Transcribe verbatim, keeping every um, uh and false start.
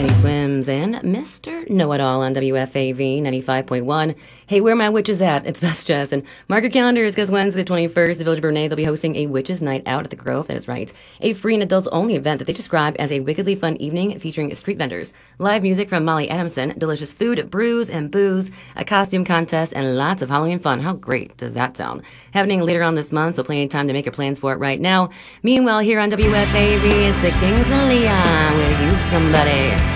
Kenny Swims and Mister Know-It-All on W F A V ninety-five point one. Hey, where my witches at? It's Best Jess. And mark your calendars because Wednesday the twenty-first, the Village of Burnett, they'll be hosting a Witches Night Out at the Grove. That is right. A free and adults-only event that they describe as a wickedly fun evening featuring street vendors, live music from Molly Adamson, delicious food, brews, and booze, a costume contest, and lots of Halloween fun. How great does that sound? Happening later on this month, so plenty of time to make your plans for it right now. Meanwhile, here on W F A V, it's the Kings of Leon with You Somebody.